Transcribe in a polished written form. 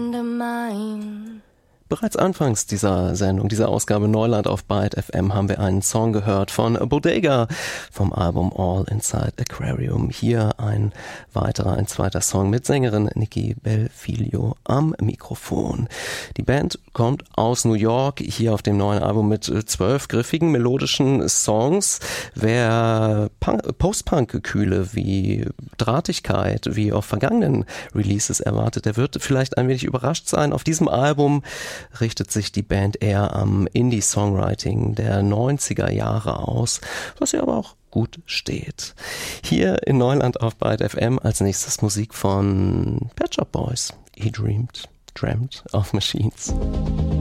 Bereits anfangs dieser Sendung, dieser Ausgabe Neuland auf Byte FM, haben wir einen Song gehört von Bodega vom Album All Inside Aquarium. Hier ein zweiter Song mit Sängerin Nikki Belfiglio am Mikrofon. Die Band kommt aus New York, hier auf dem neuen Album mit 12 griffigen, melodischen Songs. Wer Post-Punk-Gekühle wie Drahtigkeit, wie auf vergangenen Releases erwartet, der wird vielleicht ein wenig überrascht sein. Auf diesem Album richtet sich die Band eher am Indie-Songwriting der 90er Jahre aus, was ja aber auch gut steht. Hier in Neuland auf Byte FM als nächstes Musik von Pet Shop Boys. He Dreamt of Machines.